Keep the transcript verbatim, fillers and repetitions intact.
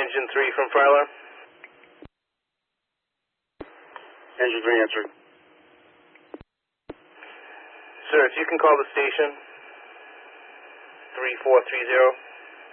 Engine three from fire alarm. Engine three answered. Sir, if you can call the station, three four three zero.